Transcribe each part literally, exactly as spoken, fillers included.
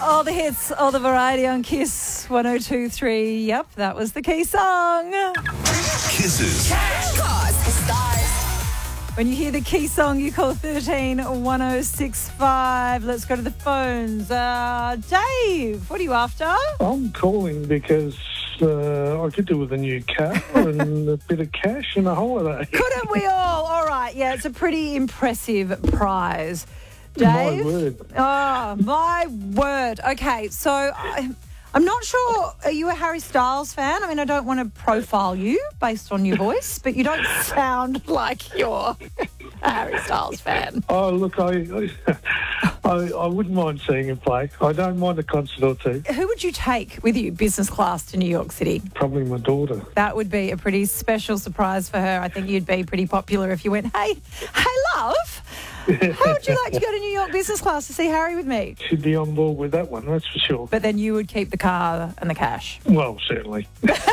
All the hits, all the variety on Kiss one oh two three. Yep, that was the key song. Kisses. When you hear the key song, you call thirteen one oh six five. Let's go to the phones. Uh, Dave, what are you after? I'm calling because uh, I could do with a new car and a bit of cash and a holiday. Couldn't we all? All right, yeah, it's a pretty impressive prize. Dave? My word. Oh, my word. Okay, so I, I'm not sure, are you a Harry Styles fan? I mean, I don't want to profile you based on your voice, but you don't sound like you're a Harry Styles fan. Oh, look, I, I, I wouldn't mind seeing him play. I don't mind a concert or two. Who would you take with you business class to New York City? Probably my daughter. That would be a pretty special surprise for her. I think you'd be pretty popular if you went, hey, hey, love, how would you like to go to New York business class to see Harry with me? She'd be on board with that one, that's for sure. But then you would keep the car and the cash. Well, certainly.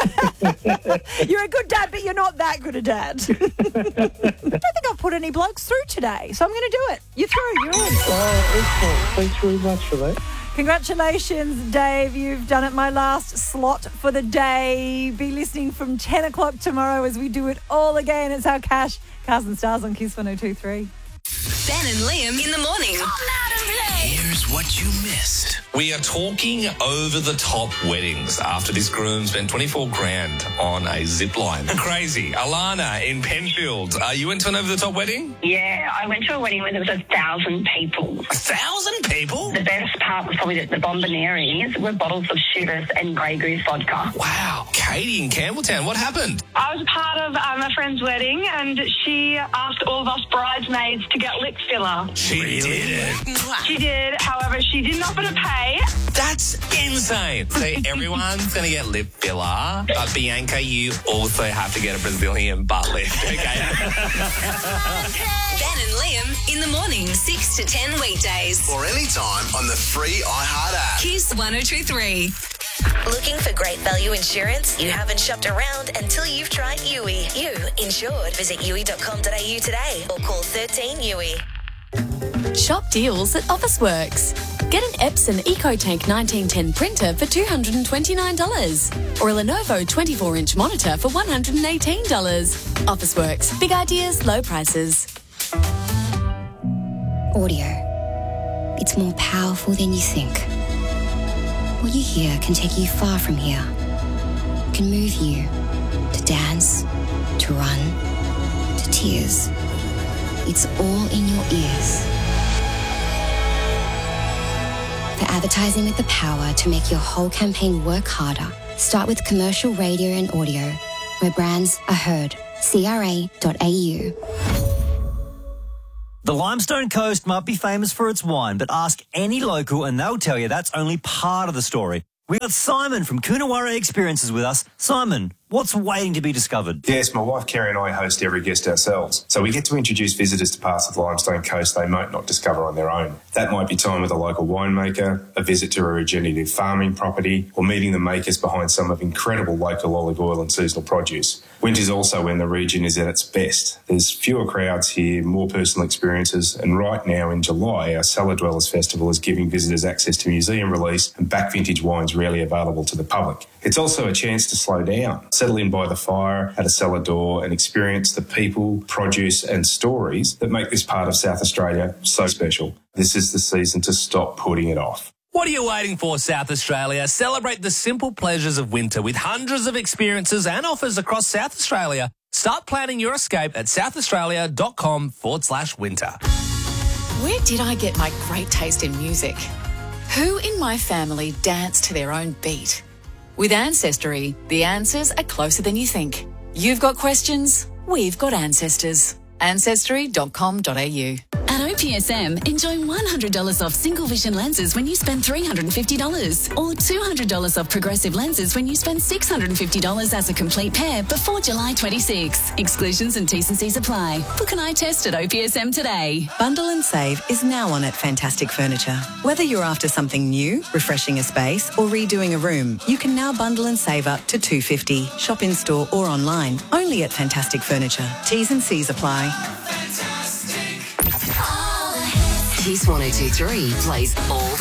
You're a good dad, but you're not that good a dad. I don't think I've put any blokes through today, so I'm going to do it. You're through, you're in. Oh, excellent. Thanks very much for that. Congratulations, Dave. You've done it. My last slot for the day. Be listening from ten o'clock tomorrow as we do it all again. It's our cash. Cars and Stars on Kiss one oh two three. Ben and Liam in the morning. Here's what you missed. We are talking over-the-top weddings after this groom spent twenty-four grand on a zip line. Crazy. Alana in Penfield, are you into an over-the-top wedding? Yeah, I went to a wedding where there was a thousand people. A thousand people? The best part was probably that the bombonieres were bottles of Chivas and Grey Goose vodka. Wow. Katie in Campbelltown, what happened? I was part of um, a friend's wedding and she asked all of us bridesmaids to get lip filler. She did it. She did, however, she didn't offer to pay. That's insane. So everyone's going to get lip filler, but Bianca, you also have to get a Brazilian butt lift, okay? Ben and Liam in the morning, six to ten weekdays. Or anytime on the free iHeart app. Kiss one oh two three. Looking for great value insurance? You haven't shopped around until you've tried U I. You insured. Visit U I dot com dot a u today or call thirteen U I. Shop deals at Officeworks. Get an Epson EcoTank nineteen ten printer for two hundred twenty-nine dollars or a Lenovo twenty-four inch monitor for one hundred eighteen dollars. Officeworks. Big ideas, low prices. Audio. It's more powerful than you think. What you hear can take you far from here. Can move you to dance, to run, to tears. It's all in your ears. For advertising with the power to make your whole campaign work harder, start with commercial radio and audio, where brands are heard. C R A dot A U. The Limestone Coast might be famous for its wine, but ask any local and they'll tell you that's only part of the story. We got Simon from Coonawarra Experiences with us. Simon, what's waiting to be discovered? Yes, my wife Kerry and I host every guest ourselves. So we get to introduce visitors to parts of the Limestone Coast they might not discover on their own. That might be time with a local winemaker, a visit to a regenerative farming property, or meeting the makers behind some of incredible local olive oil and seasonal produce. Winter's also when the region is at its best. There's fewer crowds here, more personal experiences, and right now in July, our Cellar Dwellers Festival is giving visitors access to museum release and back vintage wines rarely available to the public. It's also a chance to slow down, settle in by the fire at a cellar door and experience the people, produce and stories that make this part of South Australia so special. This is the season to stop putting it off. What are you waiting for, South Australia? Celebrate the simple pleasures of winter with hundreds of experiences and offers across South Australia. Start planning your escape at southaustralia.com forward slash winter. Where did I get my great taste in music? Who in my family danced to their own beat? With Ancestry, the answers are closer than you think. You've got questions, we've got ancestors. ancestry dot com dot a u. At O P S M, enjoy one hundred dollars off single vision lenses when you spend three hundred fifty dollars or two hundred dollars off progressive lenses when you spend six hundred fifty dollars as a complete pair before July twenty-sixth. Exclusions and T's and C's apply. Book an eye test at O P S M today. Bundle and Save is now on at Fantastic Furniture. Whether you're after something new, refreshing a space or redoing a room, you can now bundle and save up to two hundred fifty dollars. Shop in store or online, only at Fantastic Furniture. T's and C's apply. Kiss one oh two three plays all